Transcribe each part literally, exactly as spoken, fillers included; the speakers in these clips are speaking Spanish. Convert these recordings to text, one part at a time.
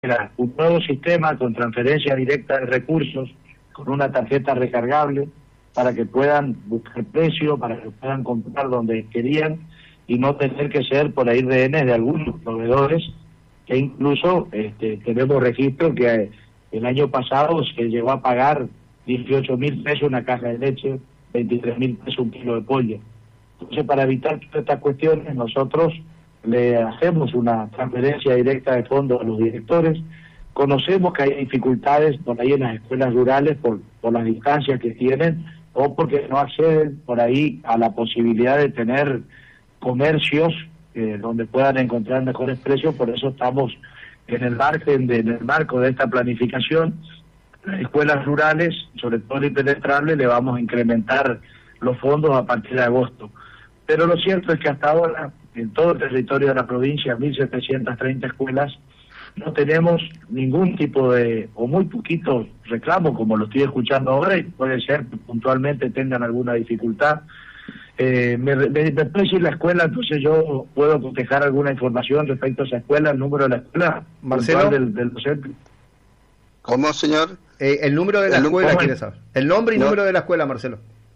era un nuevo sistema con transferencia directa de recursos, con una tarjeta recargable, para que puedan buscar precio, para que puedan comprar donde querían y no tener que ser por ahí rehenes de algunos proveedores, que incluso este, tenemos registro que el año pasado se llegó a pagar dieciocho mil pesos una caja de leche, veintitrés mil pesos un kilo de pollo. Entonces, para evitar todas estas cuestiones, nosotros le hacemos una transferencia directa de fondos a los directores. Conocemos que hay dificultades por ahí en las escuelas rurales por, por las distancias que tienen o porque no acceden por ahí a la posibilidad de tener comercios eh, donde puedan encontrar mejores precios. Por eso estamos en el, margen de, en el marco de esta planificación. Las escuelas rurales, sobre todo el impenetrable, le vamos a incrementar los fondos a partir de agosto. Pero lo cierto es que hasta ahora, en todo el territorio de la provincia, mil setecientas treinta escuelas, no tenemos ningún tipo de, o muy poquitos reclamos, como lo estoy escuchando ahora, y puede ser que puntualmente tengan alguna dificultad. Eh, me, me, me puede decir la escuela, entonces yo puedo cotejar alguna información respecto a esa escuela, el número de la escuela, Marcelo, del, del docente. ¿Cómo, señor? Eh, el número de la el, escuela, ¿quiere saber? El nombre y no, número de la escuela, Marcelo.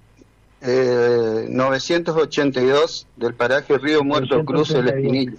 Eh, novecientos ochenta y dos del paraje Río Muerto Cruz, El Espinillo.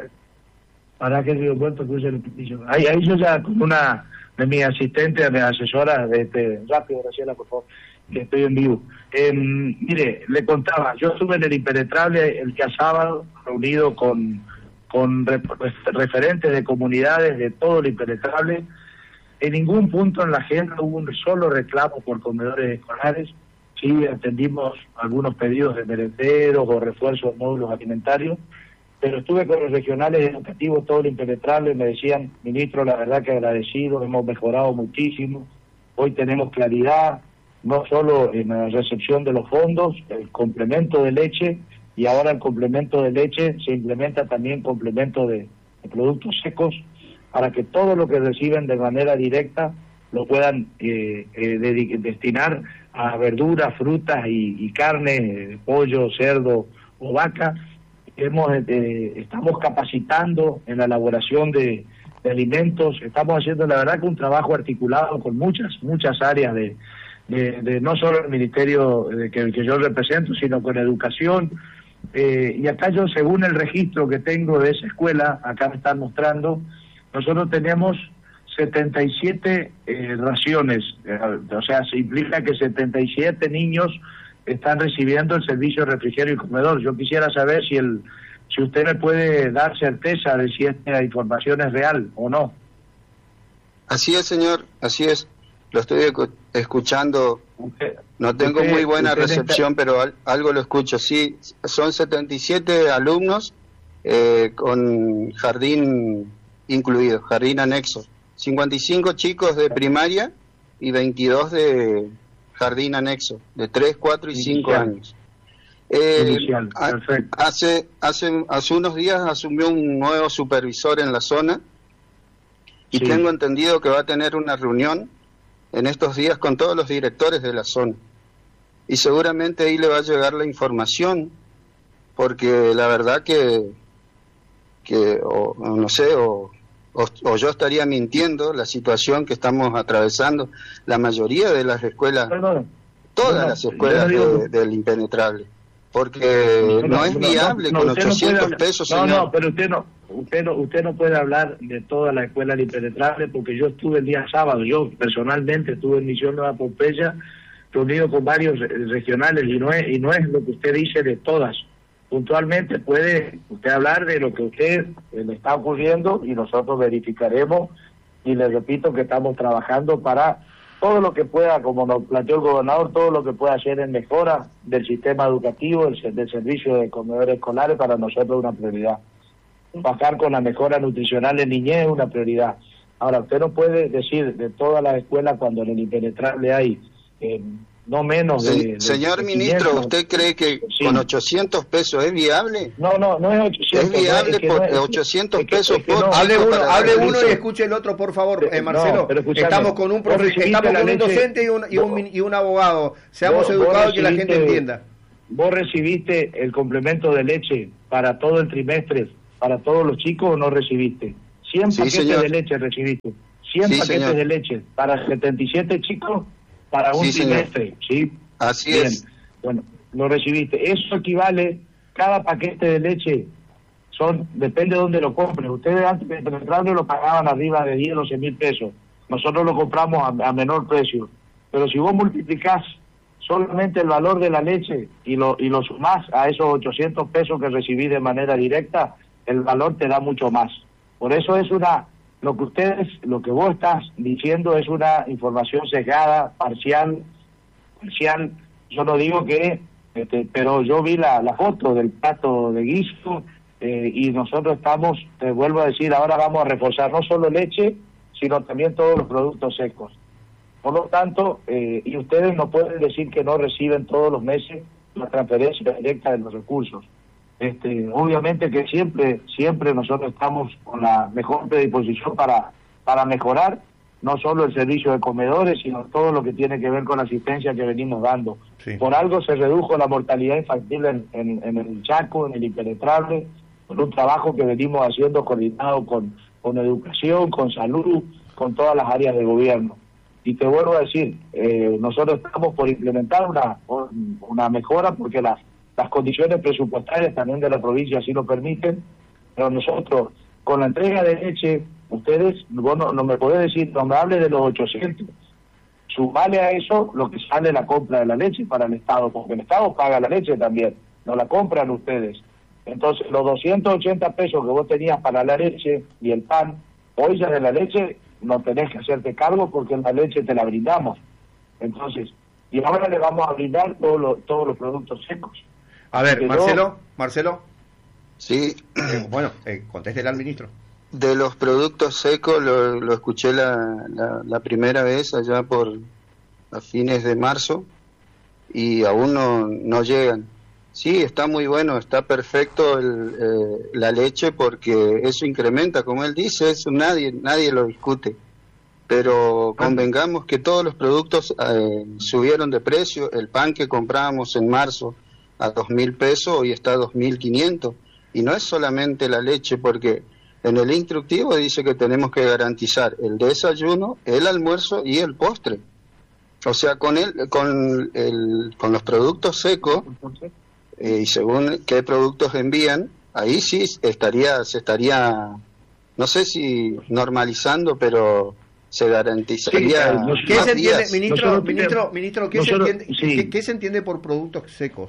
Paraje Río Muerto Cruz, El Espinillo. Ahí, ahí yo ya con una de mis asistentes, de mi asesora, de este, rápido, Graciela, por favor, que estoy en vivo. Eh, mire, le contaba, yo estuve en el impenetrable el día sábado, reunido con, con re, referentes de comunidades de todo el impenetrable. En ningún punto en la agenda hubo un solo reclamo por comedores escolares. Sí, atendimos algunos pedidos de merenderos o refuerzos de módulos alimentarios, pero estuve con los regionales educativos, todo lo impenetrable, me decían, ministro, la verdad que agradecido, hemos mejorado muchísimo, hoy tenemos claridad, no solo en la recepción de los fondos, el complemento de leche, y ahora el complemento de leche se implementa también complemento de, de productos secos, para que todo lo que reciben de manera directa lo puedan eh, eh, de, destinar a verduras, frutas y, y carne, eh, pollo, cerdo o vaca. Hemos, eh, estamos capacitando en la elaboración de, de alimentos, estamos haciendo la verdad que un trabajo articulado con muchas, muchas áreas de, de, de no solo el ministerio de que, que yo represento, sino con educación. Eh, y acá yo, según el registro que tengo de esa escuela, acá me están mostrando, nosotros tenemos setenta y siete eh, raciones, eh, o sea, se implica que setenta y siete niños están recibiendo el servicio de refrigerio y comedor. Yo quisiera saber si el si usted me puede dar certeza de si esta información es real o no. Así es, señor, así es. Lo estoy escuchando. Usted, no tengo usted, muy buena recepción, está... pero al, algo lo escucho. Sí, son setenta y siete alumnos eh, con jardín incluido, jardín anexo. cincuenta y cinco chicos de primaria y veintidós de jardín anexo, de tres, cuatro y cinco años. Eh, hace, hace, hace unos días asumió un nuevo supervisor en la zona y sí. Tengo entendido que va a tener una reunión en estos días con todos los directores de la zona. Y seguramente ahí le va a llegar la información, porque la verdad que, que o, o no sé, o... O, o yo estaría mintiendo la situación que estamos atravesando la mayoría de las escuelas, Perdón, todas no, las escuelas no de, del impenetrable, porque no, no, no es viable no, no, con ochocientos no pesos, no, señor. No, pero usted no, usted no, usted no puede hablar de toda la escuela del impenetrable, porque yo estuve el día sábado, yo personalmente estuve en Misión Nueva Pompeya, reunido con varios regionales, y no es, y no es lo que usted dice de todas. Puntualmente puede usted hablar de lo que usted eh, le está ocurriendo y nosotros verificaremos, y le repito que estamos trabajando para todo lo que pueda, como nos planteó el gobernador, todo lo que pueda hacer en mejora del sistema educativo, del, del servicio de comedores escolares, para nosotros es una prioridad. Trabajar con la mejora nutricional en niñez es una prioridad. Ahora, usted no puede decir de todas las escuelas cuando en el impenetrable hay... Eh, no menos de... de Señor de ministro, quinientos. ¿Usted cree que sí. con ochocientos pesos es viable? No, no, no es ochocientos. Es viable no, es que por no es, ochocientos es que, pesos es que por... No, hable uno, hable uno y escuche el otro, por favor, eh, Marcelo. No, pero estamos con un profe estamos con un docente y un, y, un, y un abogado. Seamos vos, educados vos y que la gente entienda. ¿Vos recibiste el complemento de leche para todo el trimestre, para todos los chicos, o no recibiste? cien sí, paquetes señor. de leche recibiste. cien sí, paquetes señor. de leche para setenta y siete chicos para un sí, trimestre, ¿sí? Así Bien. es. Bueno, lo recibiste. Eso equivale, cada paquete de leche son, depende de dónde lo compren. Ustedes antes de comprarlo lo pagaban arriba de diez, doce mil pesos. Nosotros lo compramos a, a menor precio. Pero si vos multiplicás solamente el valor de la leche y lo y lo sumás a esos ochocientos pesos que recibís de manera directa, el valor te da mucho más. Por eso es una, lo que ustedes, lo que vos estás diciendo es una información sesgada, parcial, parcial. Yo no digo que, este, pero yo vi la, la foto del plato de guiso eh, y nosotros estamos, te vuelvo a decir, ahora vamos a reforzar no solo leche, sino también todos los productos secos. Por lo tanto, eh, y ustedes no pueden decir que no reciben todos los meses la transferencia directa de los recursos. Este, obviamente que siempre, siempre nosotros estamos con la mejor predisposición para, para mejorar no solo el servicio de comedores, sino todo lo que tiene que ver con la asistencia que venimos dando. Sí. Por algo se redujo la mortalidad infantil en, en, en el Chaco, en el Impenetrable, por un trabajo que venimos haciendo coordinado con, con educación, con salud, con todas las áreas de gobierno. Y te vuelvo a decir, eh, nosotros estamos por implementar una, una mejora porque las, las condiciones presupuestarias también de la provincia así lo permiten, pero nosotros, con la entrega de leche, ustedes, vos no, no me podés decir, no me hable de los ochocientos, sumale a eso lo que sale la compra de la leche para el Estado, porque el Estado paga la leche también, no la compran ustedes. Entonces, los doscientos ochenta pesos que vos tenías para la leche y el pan, hoy ya de la leche no tenés que hacerte cargo porque la leche te la brindamos. Entonces, y ahora le vamos a brindar todos los todos los productos secos. A ver, Porque Marcelo, yo... Marcelo. Sí. Eh, bueno, eh, contéstele al ministro. De los productos secos lo, lo escuché la, la, la primera vez allá por a fines de marzo y aún no, no llegan. Sí, está muy bueno, está perfecto el, eh, la leche porque eso incrementa, como él dice, eso nadie nadie lo discute. Pero convengamos que todos los productos eh, subieron de precio. El pan que comprábamos en marzo a dos mil pesos hoy está a dos mil quinientos. Y no es solamente la leche, porque en el instructivo dice que tenemos que garantizar el desayuno, el almuerzo y el postre. O sea, con el con el con los productos secos eh, y según qué productos envían, ahí sí estaría se estaría no sé si normalizando, pero se garantizaría. Sí, ¿qué se entiende, ministro, ministro, ministro, ¿qué, nosotros, se entiende, sí. ¿qué, ¿qué se entiende por productos secos?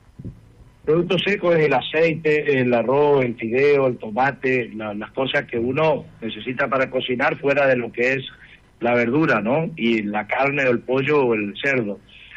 Productos secos es el aceite, el arroz, el fideo, el tomate, la, las cosas que uno necesita para cocinar fuera de lo que es la verdura, ¿no? Y la carne o el pollo o el cerdo.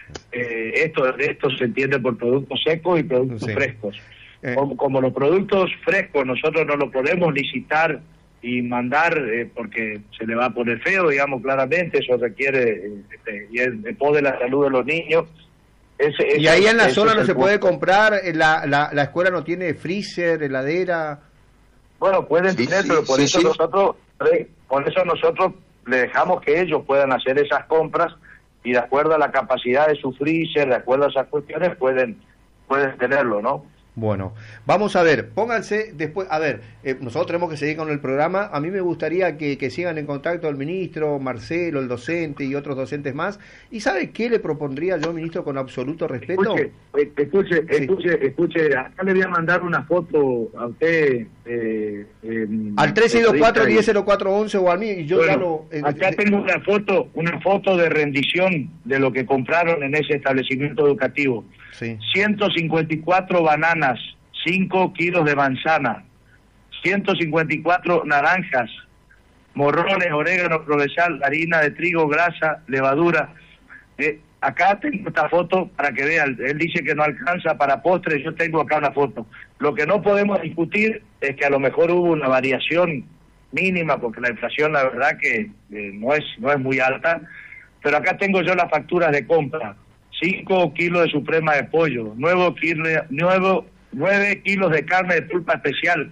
Eh, esto, esto se entiende por productos secos y productos sí. frescos. Eh. Como, como los productos frescos nosotros no los podemos licitar y mandar eh, porque se le va a poner feo, digamos claramente, eso requiere eh, y en pos de la salud de los niños. Ese, ese, y ahí en la zona no se punto. puede comprar, la, la, la escuela no tiene freezer, heladera. Bueno, pueden sí, tener, sí, pero por sí, eso sí. nosotros por eso nosotros le dejamos que ellos puedan hacer esas compras y de acuerdo a la capacidad de su freezer, de acuerdo a esas cuestiones, pueden pueden tenerlo, ¿no? Bueno, vamos a ver, pónganse después, a ver, eh, nosotros tenemos que seguir con el programa, a mí me gustaría que, que sigan en contacto el ministro, Marcelo, el docente y otros docentes más, y ¿sabe qué le propondría yo, ministro, con absoluto respeto? Escuche, escuche, sí. escuche, escuche, acá le voy a mandar una foto a usted. Eh, eh, al tres seis dos cuatro, diez cero cuatro once o a mí, y yo bueno, ya lo... Eh, acá eh, tengo una foto, una foto de rendición de lo que compraron en ese establecimiento educativo. Sí. ciento cincuenta y cuatro bananas, cinco kilos de manzana, ciento cincuenta y cuatro naranjas, morrones, orégano, provenzal, harina de trigo, grasa, levadura. Eh, acá tengo esta foto para que vean, él dice que no alcanza para postres, yo tengo acá una foto. Lo que no podemos discutir es que a lo mejor hubo una variación mínima, porque la inflación la verdad que eh, no es no es muy alta, pero acá tengo yo las facturas de compra. cinco kilos de suprema de pollo, nueve kilos, nueve kilos de carne de pulpa especial,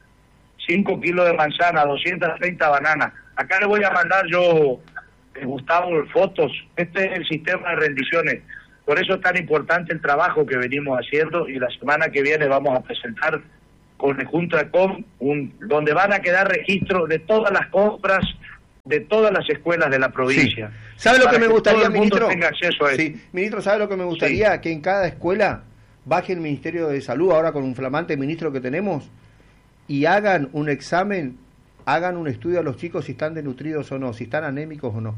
cinco kilos de manzana, doscientas treinta bananas. Acá le voy a mandar yo, eh, Gustavo, fotos. Este es el sistema de rendiciones. Por eso es tan importante el trabajo que venimos haciendo y la semana que viene vamos a presentar conjunta con un, donde van a quedar registros de todas las compras de todas las escuelas de la provincia. Sí. ¿Sabe lo que me gustaría, ministro? Tenga acceso a eso. Sí. Ministro, ¿sabe lo que me gustaría? Sí. Que en cada escuela baje el Ministerio de Salud, ahora con un flamante ministro que tenemos, y hagan un examen, hagan un estudio a los chicos si están desnutridos o no, si están anémicos o no.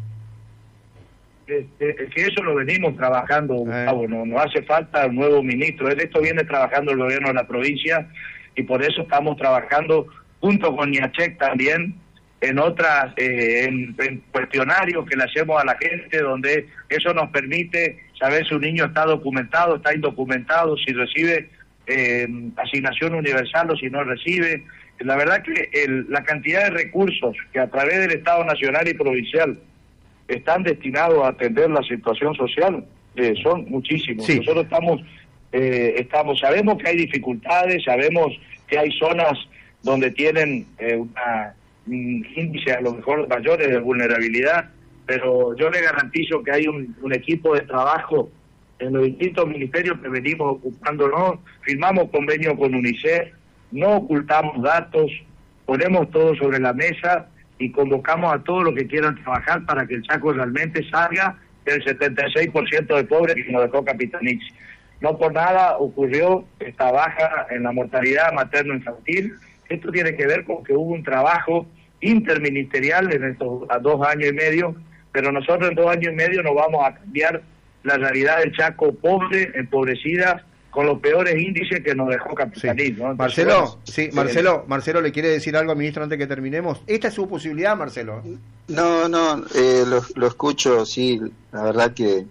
Es que eso lo venimos trabajando, Gustavo, eh. no, no hace falta un nuevo ministro, esto viene trabajando el gobierno de la provincia y por eso estamos trabajando junto con IACHEC también en otras, eh, en, en cuestionarios que le hacemos a la gente, donde eso nos permite saber si un niño está documentado, está indocumentado, si recibe eh, asignación universal o si no recibe. La verdad que el, la cantidad de recursos que a través del Estado Nacional y Provincial están destinados a atender la situación social eh, son muchísimos. Sí. Nosotros estamos, eh, estamos, sabemos que hay dificultades, sabemos que hay zonas donde tienen eh, una un índice a lo mejor mayores de vulnerabilidad, pero yo le garantizo que hay un, un equipo de trabajo en los distintos ministerios que venimos ocupándonos, firmamos convenio con UNICEF, no ocultamos datos, ponemos todo sobre la mesa y convocamos a todos los que quieran trabajar para que el Chaco realmente salga del setenta y seis por ciento de pobres que nos dejó Capitanich. No por nada ocurrió esta baja en la mortalidad materno-infantil. Esto tiene que ver con que hubo un trabajo interministerial en estos dos años y medio, pero nosotros en dos años y medio no vamos a cambiar la realidad del Chaco pobre, empobrecida, con los peores índices que nos dejó Capitanich, sí. ¿no? Entonces, Marcelo, bueno, sí, Marcelo, Marcelo, ¿le quiere decir algo al ministro antes que terminemos? ¿Esta es su posibilidad, Marcelo? No, no, eh, lo, lo escucho, sí, la verdad que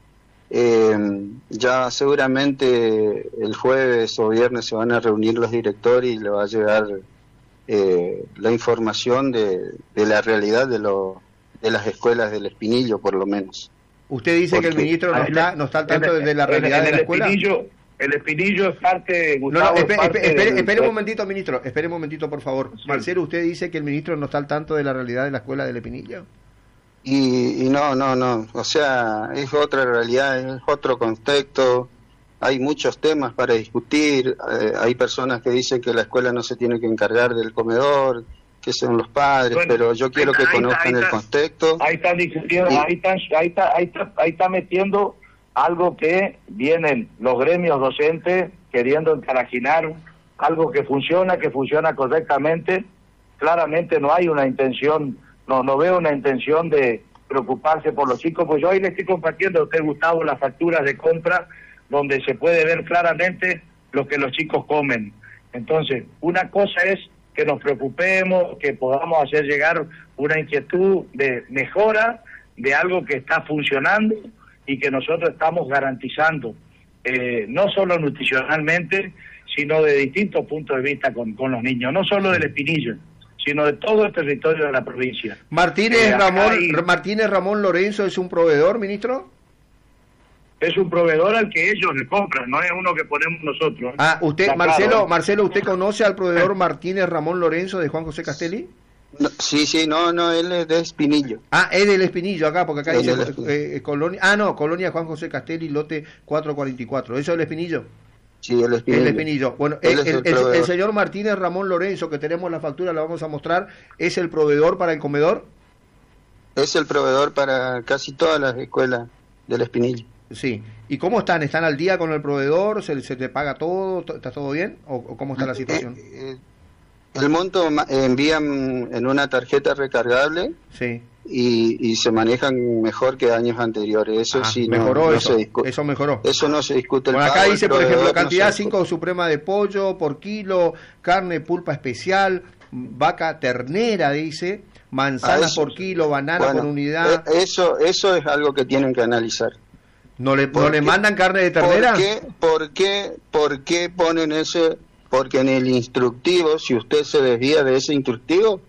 eh, ya seguramente el jueves o viernes se van a reunir los directores y le va a llegar eh, la información de, de la realidad de, lo, de las escuelas del Espinillo, por lo menos. Usted dice Porque, que el ministro no está, no está al tanto de la realidad en, en de la escuela. Espinillo, el Espinillo es parte, Gustavo, no, no, espere, parte espere, del... espere un momentito, ministro, espere un momentito, por favor. Sí. Marcelo, ¿usted dice que el ministro no está al tanto de la realidad de la escuela del Espinillo? Y, y no, no, no, o sea, es otra realidad, es otro contexto, hay muchos temas para discutir, eh, hay personas que dicen que la escuela no se tiene que encargar del comedor, que son los padres, bueno, pero yo quiero que conozcan el contexto. Ahí están discutiendo, y... ahí están, ahí está, ahí está, ahí está metiendo algo que vienen los gremios docentes queriendo encarajinar, algo que funciona, que funciona correctamente. Claramente no hay una intención, no no veo una intención de preocuparse por los chicos, pues yo hoy le estoy compartiendo a usted, Gustavo, las facturas de compra donde se puede ver claramente lo que los chicos comen. Entonces, una cosa es que nos preocupemos, que podamos hacer llegar una inquietud de mejora de algo que está funcionando y que nosotros estamos garantizando, eh, no solo nutricionalmente, sino de distintos puntos de vista con, con los niños, no solo del Espinillo, sino de todo el territorio de la provincia. Martínez eh, Ramón hay... Martínez Ramón Lorenzo es un proveedor, ministro. Es un proveedor al que ellos le compran, no es uno que ponemos nosotros. Ah, usted, Está Marcelo, claro, ¿eh? Marcelo, ¿usted conoce al proveedor Martínez Ramón Lorenzo de Juan José Castelli? No, sí, sí, no, no, él es de Espinillo. Ah, es del Espinillo acá, porque acá dice eh, eh, Colonia, ah, no, Colonia Juan José Castelli, lote cuatrocientos cuarenta y cuatro, ¿eso es el Espinillo? Sí, el Espinillo. El Espinillo. Bueno, el, el, el, el, el señor Martínez Ramón Lorenzo, que tenemos la factura, la vamos a mostrar, ¿es el proveedor para el comedor? Es el proveedor para casi todas las escuelas del Espinillo. Sí. ¿Y cómo están? ¿Están al día con el proveedor? ¿Se, se te paga todo? ¿Está todo bien? ¿O, o cómo está la situación? Eh, eh, el monto envían en una tarjeta recargable. Sí. Y, y se manejan mejor que años anteriores. Eso ah, sí, mejoró no, no eso. se discute. Eso mejoró. Eso no se discute. Bueno, acá dice, por ejemplo, cantidad cinco no suprema de pollo por kilo, carne pulpa especial, vaca ternera, dice, manzana ah, por kilo, banana bueno, por unidad. Eso, eso es algo que tienen que analizar. ¿No le, ¿no le mandan carne de ternera? ¿Por qué, por qué, por qué ponen ese? Porque en el instructivo, si usted se desvía de ese instructivo,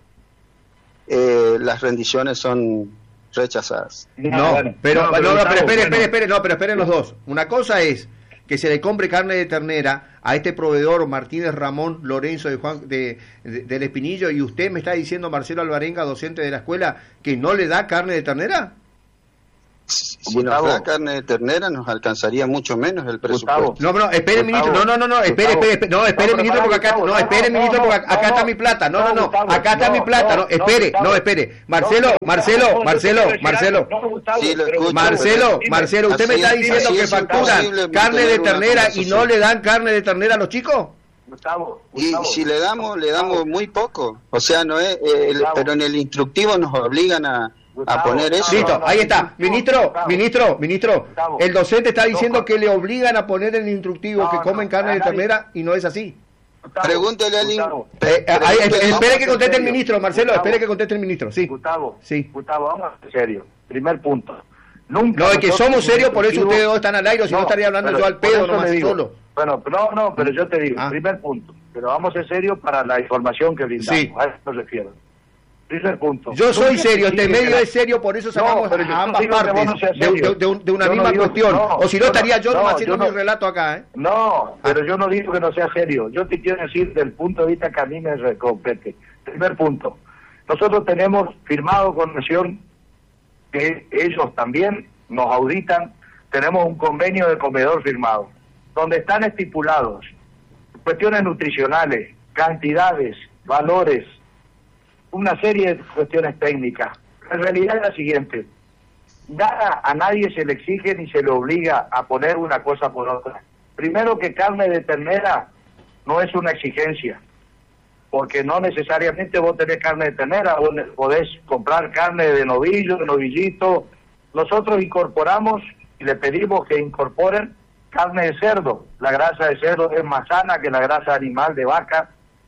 eh, las rendiciones son rechazadas. No, bueno, pero, no, pero, no, no, pero espere, bueno. espere, espere, no, pero esperen los dos. Una cosa es que se le compre carne de ternera a este proveedor Martínez Ramón Lorenzo de Juan de, de, del Espinillo, y usted me está diciendo, Marcelo Alvarenga, docente de la escuela, que no le da carne de ternera. Si nos da carne de ternera, nos alcanzaría mucho menos el presupuesto. No, no, espere, ministro. No, no, no, no, espere, espere, espere. No, espere, ministro, porque acá, no, espere, ministro, porque acá está mi plata. No, no, no, acá está mi plata. No, espere, no, espere. Marcelo, Marcelo, Marcelo, Marcelo. Marcelo, Marcelo, ¿usted me está diciendo que facturan carne de ternera y no le dan carne de ternera a los chicos? Gustavo, Gustavo, y si le damos, le damos muy poco. O sea, no es, eh, el, pero en el instructivo nos obligan a a poner eso. Listo, ahí está. Ministro, ministro, ministro, el docente está diciendo que le obligan a poner en el instructivo que comen carne de ternera y no es así. Pregúntele al eh, espere que conteste el ministro, Marcelo, espere que conteste el ministro. Sí. Gustavo, sí. Gustavo, vamos a ser serios. Primer punto. Nunca no, es que somos serios, por eso ustedes dos están al aire, si no, no estaría hablando yo al pedo nomás solo. Bueno, no, no, pero yo te digo, ah. primer punto. Pero vamos a ser serios para la información que brindamos. Sí. A eso me refiero. Primer punto. Yo soy serio, este medio es serio, por eso sacamos no, a ambas partes no de, de, de, de una yo misma no digo, cuestión. No, o si no, estaría yo nomás no, haciendo no, mi relato acá. ¿eh? No, pero yo no digo que no sea serio. Yo te quiero decir del punto de vista que a mí me compete. Primer punto. Nosotros tenemos firmado con Nación, que ellos también nos auditan, tenemos un convenio de comedor firmado, donde están estipulados cuestiones nutricionales, cantidades, valores, una serie de cuestiones técnicas. La realidad es la siguiente: nada, a nadie se le exige ni se le obliga a poner una cosa por otra. Primero, que carne de ternera no es una exigencia, porque no necesariamente vos tenés carne de ternera, vos podés comprar carne de novillo, de novillito. Nosotros incorporamos y le pedimos que incorporen carne de cerdo. La grasa de cerdo es más sana que la grasa animal de vaca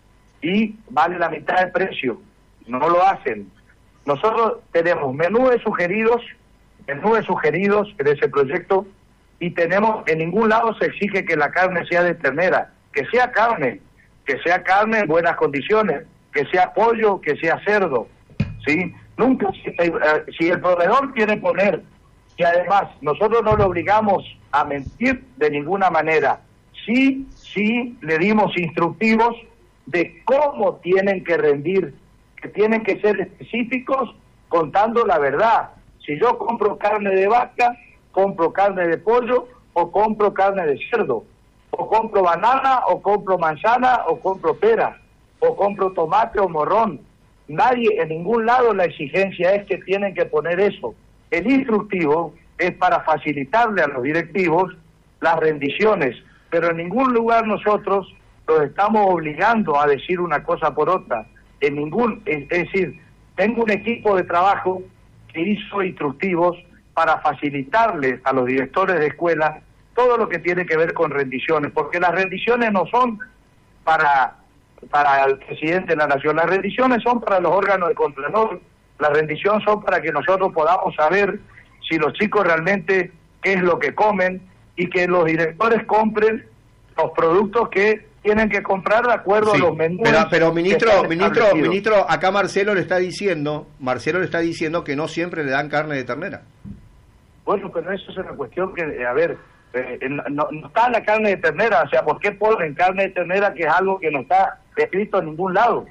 y vale la mitad del precio. No lo hacen. Nosotros tenemos menúes sugeridos, menúes sugeridos en ese proyecto, y tenemos, en ningún lado se exige que la carne sea de ternera, que sea carne, que sea carne en buenas condiciones, que sea pollo, que sea cerdo, ¿sí? Nunca, si, eh, si el proveedor quiere poner, y además nosotros no lo obligamos a mentir de ninguna manera, sí, sí le dimos instructivos de cómo tienen que rendir, que tienen que ser específicos contando la verdad. Si yo compro carne de vaca, compro carne de pollo o compro carne de cerdo, o compro banana o compro manzana o compro pera, o compro tomate o morrón. Nadie, en ningún lado la exigencia es que tienen que poner eso. El instructivo es para facilitarle a los directivos las rendiciones, pero en ningún lugar nosotros los estamos obligando a decir una cosa por otra. En ningún, es, es decir, tengo un equipo de trabajo que hizo instructivos para facilitarles a los directores de escuela todo lo que tiene que ver con rendiciones, porque las rendiciones no son para, para el presidente de la Nación, las rendiciones son para los órganos de control, las rendiciones son para que nosotros podamos saber si los chicos realmente qué es lo que comen y que los directores compren los productos que tienen que comprar de acuerdo sí, a los menús. Pero, pero ministro, ministro, ministro, acá Marcelo le está diciendo, Marcelo le está diciendo que no siempre le dan carne de ternera. Bueno, pero eso es una cuestión que, a ver, eh, no, no está la carne de ternera, o sea, ¿por qué ponen carne de ternera, que es algo que no está escrito en ningún lado?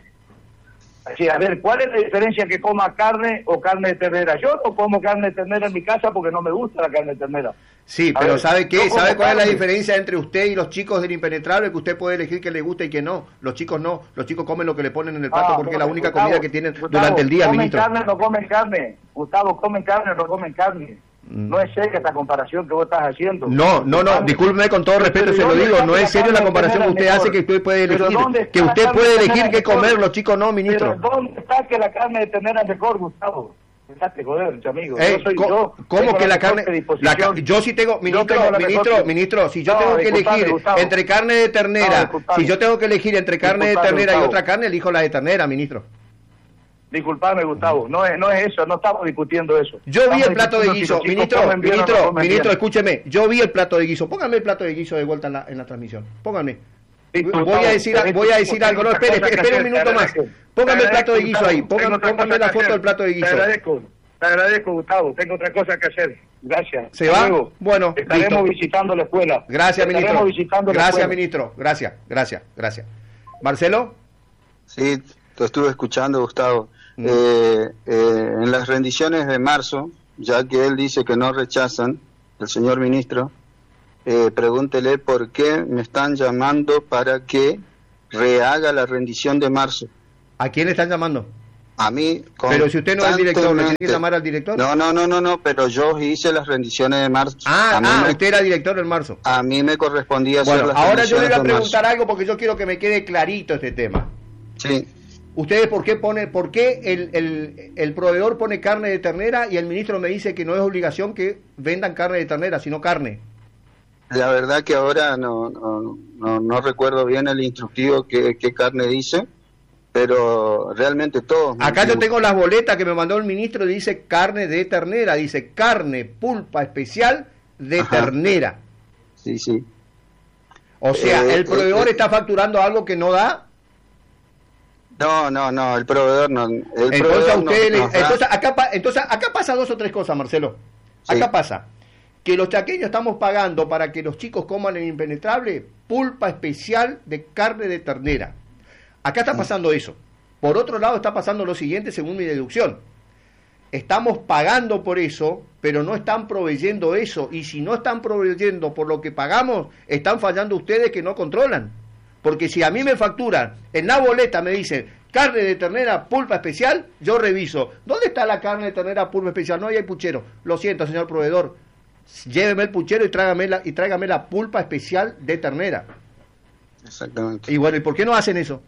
Así, a ver, ¿cuál es la diferencia que coma carne o carne de ternera? Yo no como carne de ternera en mi casa porque no me gusta la carne de ternera. Sí, a pero ver, ¿sabe qué? ¿Sabe cuál carne? Es la diferencia entre usted y los chicos del Impenetrable? Que usted puede elegir que le gusta y que no. Los chicos no. Los chicos comen lo que le ponen en el plato ah, porque no, es la única Gustavo, comida que tienen Gustavo, durante el día, comen ministro. ¿Comen carne o no comen carne? Gustavo, ¿comen carne o no comen carne? Mm. No es seria esta comparación que vos estás haciendo. No, no, no, discúlpeme con todo respeto, pero se lo digo, no es serio la comparación que usted hace, que usted puede elegir, que usted puede elegir qué comer, los chicos no, ministro. Pero ¿dónde está que la carne de ternera es mejor, Gustavo? Dejate joder, amigo. Eh, yo soy ¿Cómo, yo, ¿cómo que la carne? La, yo sí tengo, ministro, tengo ministro, ministro, si yo no, tengo que elegir Gustavo. entre carne de ternera, no, si yo tengo que elegir entre carne de ternera Gustavo. y otra carne, elijo la de ternera, ministro. Disculpame, Gustavo, no es, no es eso, no estamos discutiendo eso. Yo estamos vi el plato de guiso, si ministro, ministro, no ministro, escúcheme, yo vi el plato de guiso, póngame el plato de guiso de vuelta en la, en la transmisión, póngame. Sí, voy Gustavo, a decir, voy a decir algo, no, espere, espere, espere un minuto más, póngame el plato de guiso ahí, póngame, póngame la foto del plato de guiso. Te agradezco, te agradezco, Gustavo, tengo otra cosa que hacer, gracias. ¿Se va? Luego. Bueno, estaremos listo. visitando la escuela. Gracias, ministro, gracias, ministro, gracias, gracias, gracias. ¿Marcelo? Sí, te estuve escuchando, Gustavo. Mm. Eh, eh, en las rendiciones de marzo ya que él dice que no rechazan, el señor ministro, eh, pregúntele por qué me están llamando para que rehaga la rendición de marzo. ¿A quién le están llamando? A mí, pero si usted no es el director, ¿le tiene que llamar al director? No, no, no, no, no, pero yo hice las rendiciones de marzo. Ah, a mí ah me, usted era director en marzo. A mí me correspondía bueno, hacer las ahora yo le voy a preguntar marzo. algo porque yo quiero que me quede clarito este tema. Sí. ¿Ustedes por qué pone, por qué el, el, el proveedor pone carne de ternera y el ministro me dice que no es obligación que vendan carne de ternera, sino carne? La verdad que ahora no no, no, no recuerdo bien el instructivo que, que carne dice, pero realmente todos... Acá yo tengo las boletas que me mandó el ministro y dice carne de ternera, dice carne pulpa especial de Ajá. ternera. Sí, sí. O sea, eh, ¿el proveedor eh, está facturando algo que no da? No, no, no, el proveedor no. El entonces, proveedor usted no, le, no entonces, acá, entonces acá pasa dos o tres cosas, Marcelo. Acá sí. pasa que los chaqueños estamos pagando para que los chicos coman en Impenetrable pulpa especial de carne de ternera. Acá está pasando eso. Por otro lado está pasando lo siguiente según mi deducción. Estamos pagando por eso, pero no están proveyendo eso. Y si no están proveyendo por lo que pagamos, están fallando ustedes que no controlan. Porque si a mí me facturan, en la boleta me dicen carne de ternera pulpa especial, yo reviso. ¿Dónde está la carne de ternera pulpa especial? No, ahí hay puchero. Lo siento, señor proveedor. Lléveme el puchero y tráigame la, y tráigame la pulpa especial de ternera. Exactamente. Y bueno, ¿y por qué no hacen eso?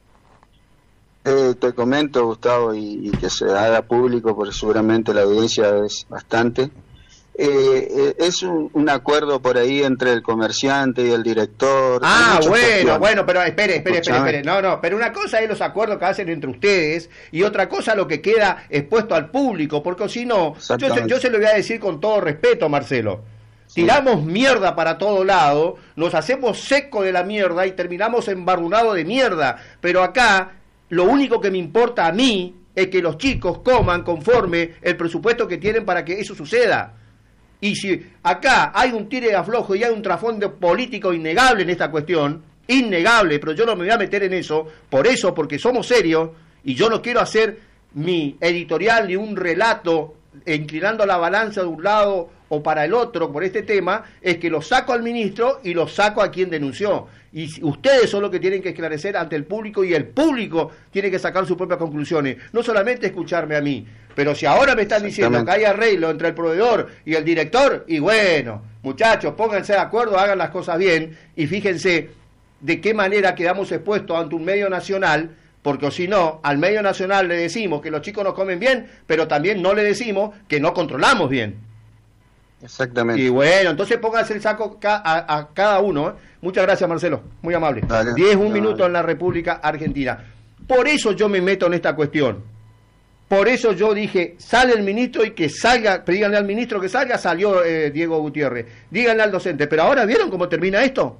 Eh, te comento, Gustavo, y, y que se haga público, porque seguramente la audiencia es bastante. Eh, eh, es un, un acuerdo por ahí entre el comerciante y el director. Ah, bueno, cuestiones. bueno, pero espere, espere, espere, espere. No, no, pero una cosa es los acuerdos que hacen entre ustedes y otra cosa lo que queda expuesto al público, porque si no, yo, yo se lo voy a decir con todo respeto, Marcelo. Sí. Tiramos mierda para todo lado, nos hacemos seco de la mierda y terminamos embarrunados de mierda, pero acá lo único que me importa a mí es que los chicos coman conforme el presupuesto que tienen para que eso suceda. Y si acá hay un tire de aflojo y hay un trasfondo político innegable en esta cuestión, innegable, pero yo no me voy a meter en eso, por eso, porque somos serios, y yo no quiero hacer mi editorial ni un relato inclinando la balanza de un lado o para el otro por este tema, es que lo saco al ministro y lo saco a quien denunció. Y ustedes son los que tienen que esclarecer ante el público y el público tiene que sacar sus propias conclusiones. No solamente escucharme a mí, pero si ahora me están diciendo que hay arreglo entre el proveedor y el director, y bueno, muchachos, pónganse de acuerdo, hagan las cosas bien y fíjense de qué manera quedamos expuestos ante un medio nacional, porque si no, al medio nacional le decimos que los chicos no comen bien, pero también no le decimos que no controlamos bien. Exactamente. Y bueno, entonces pónganse el saco a, a, a cada uno. ¿eh? Muchas gracias, Marcelo. Muy amable. diez, un minuto en la República Argentina. Por eso yo me meto en esta cuestión. Por eso yo dije, sale el ministro y que salga, díganle al ministro que salga, salió eh, Diego Gutiérrez. Díganle al docente. Pero ahora, ¿vieron cómo termina esto?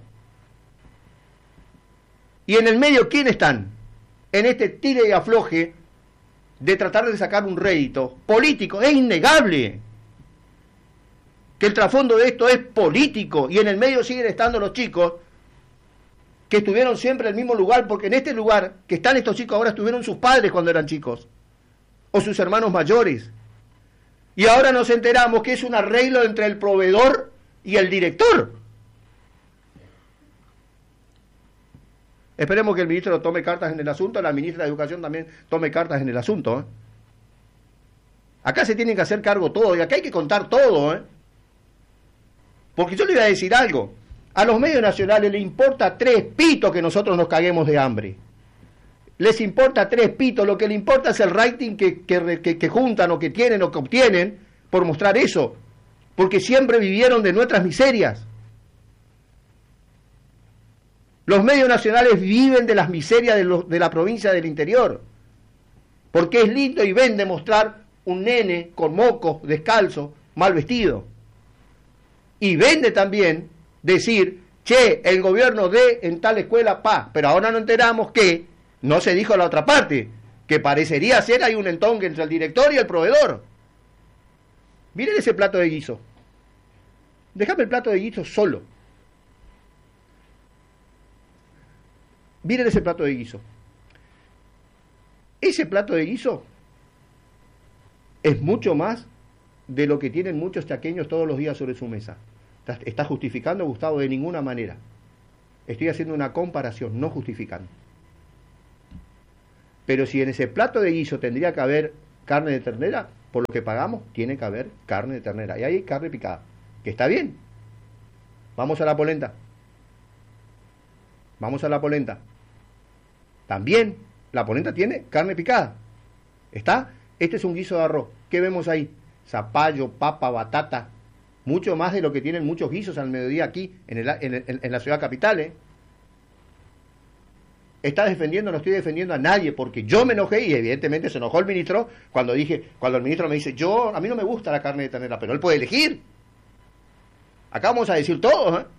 Y en el medio, ¿quién están? En este tire y afloje de tratar de sacar un rédito político. Es innegable que el trasfondo de esto es político y en el medio siguen estando los chicos que estuvieron siempre en el mismo lugar, porque en este lugar que están estos chicos ahora estuvieron sus padres cuando eran chicos o sus hermanos mayores. Y ahora nos enteramos que es un arreglo entre el proveedor y el director. Esperemos que el ministro tome cartas en el asunto, la ministra de Educación también tome cartas en el asunto. ¿eh? Acá se tienen que hacer cargo todo y acá hay que contar todo, ¿eh? Porque yo le voy a decir algo, a los medios nacionales les importa tres pitos que nosotros nos caguemos de hambre. Les importa tres pitos, lo que le importa es el rating que, que, que, que juntan o que tienen o que obtienen por mostrar eso. Porque siempre vivieron de nuestras miserias. Los medios nacionales viven de las miserias de, los, de la provincia del interior. Porque es lindo y ven demostrar un nene con mocos, descalzo, mal vestido. Y vende también decir, che, el gobierno de en tal escuela, pa, pero ahora nos enteramos que no se dijo la otra parte, que parecería ser hay un entongue entre el director y el proveedor. Miren ese plato de guiso. Déjame el plato de guiso solo. Miren ese plato de guiso. Ese plato de guiso es mucho más de lo que tienen muchos chaqueños todos los días sobre su mesa. ¿Estás, estás justificando, Gustavo? De ninguna manera. Estoy haciendo una comparación, no justificando. Pero si en ese plato de guiso tendría que haber carne de ternera, por lo que pagamos, tiene que haber carne de ternera. Y ahí hay carne picada, que está bien. Vamos a la polenta. Vamos a la polenta. También la polenta tiene carne picada. ¿Está? Este es un guiso de arroz. ¿Qué vemos ahí? Zapallo, papa, batata. Mucho más de lo que tienen muchos guisos al mediodía aquí, en, el, en, el, en la ciudad capital, ¿eh? Está defendiendo, no estoy defendiendo a nadie, porque yo me enojé y evidentemente se enojó el ministro cuando dije, cuando el ministro me dice, yo, a mí no me gusta la carne de ternera, pero él puede elegir. Acá vamos a decir todo, ¿eh?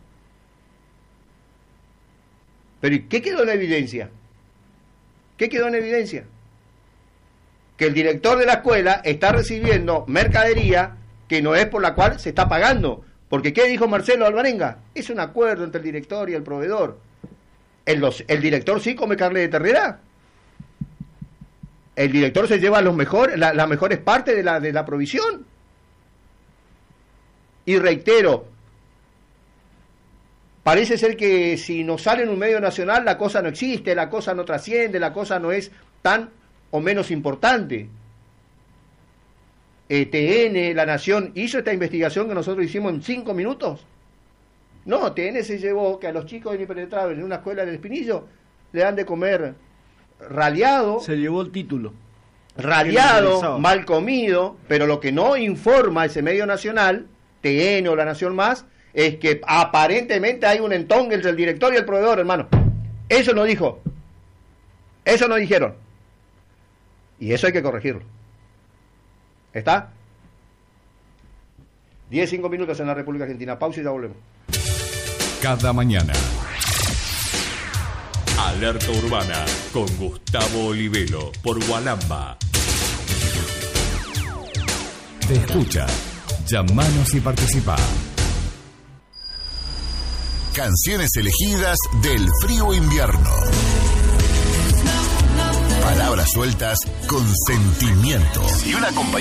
Pero ¿y qué quedó en evidencia? ¿Qué quedó en evidencia? Que el director de la escuela está recibiendo mercadería que no es por la cual se está pagando. Porque ¿qué dijo Marcelo Alvarenga? Es un acuerdo entre el director y el proveedor. El, los, el director sí come carne de ternera. El director se lleva los mejor, la, las mejores partes de la, de la provisión. Y reitero, parece ser que si nos sale en un medio nacional la cosa no existe, la cosa no trasciende, la cosa no es tan o menos importante. E T N, La Nación, hizo esta investigación que nosotros hicimos en cinco minutos. No, T N se llevó que a los chicos de Impenetrable en una escuela del Espinillo le dan de comer raleado. Se llevó el título. Raleado, mal comido, pero lo que no informa ese medio nacional, T N o La Nación Más, es que aparentemente hay un entongue entre el director y el proveedor, hermano. Eso no dijo. Eso no dijeron. Y eso hay que corregirlo. ¿Está? diez, cinco minutos en la República Argentina. Pausa y ya volvemos. Cada mañana. Alerta Urbana con Gustavo Olivero por Gualamba. Te escucha. Llamanos y participa. Canciones elegidas del frío invierno. Palabras sueltas con sentimiento. Y una compañía